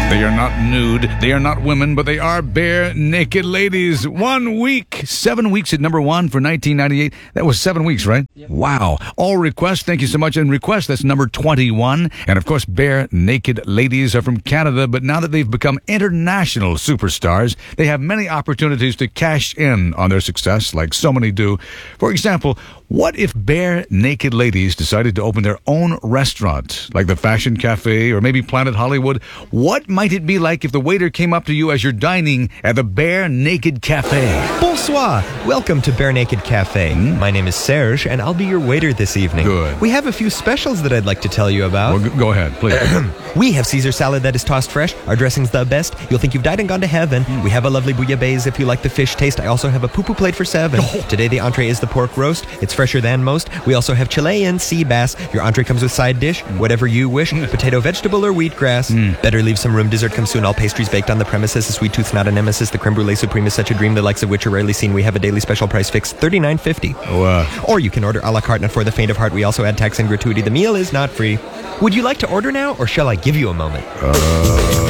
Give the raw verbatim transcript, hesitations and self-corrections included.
They are not nude, they are not women, but they are bare naked ladies. One week, seven weeks at number one for nineteen ninety-eight. That was seven weeks, right? Yep. Wow. All requests, thank you so much. And request, that's number twenty-one. And of course, bare naked ladies are from Canada, but now that they've become international superstars, they have many opportunities to cash in on their success, like so many do. For example, what if bare naked ladies decided to open their own restaurant, like the Fashion Cafe or maybe Planet Hollywood? What might it be like if the waiter came up to you as you're dining at the Bare Naked Cafe? Bonsoir. Welcome to Bare Naked Cafe. Mm? My name is Serge, and I'll be your waiter this evening. Good. We have a few specials that I'd like to tell you about. Well, go ahead, please. We have Caesar salad that is tossed fresh. Our dressing's the best. You'll think you've died and gone to heaven. Mm. We have a lovely bouillabaisse if you like the fish taste. I also have a poo-poo plate for seven. Oh. Today the entree is the pork roast. It's fresher than most. We also have Chilean sea bass. Your entree comes with side dish, whatever you wish, mm. potato, vegetable, or wheatgrass. Mm. Better leave some room. Dessert comes soon. All pastries baked on the premises. A sweet tooth's not a nemesis. The creme brulee supreme is such a dream, the likes of which are rarely seen. We have a daily special price fixed, thirty-nine fifty. Oh, uh. Or you can order a la carte, not for the faint of heart. We also add tax and gratuity. The meal is not free. Would you like to order now, or shall I give you a moment? Uh...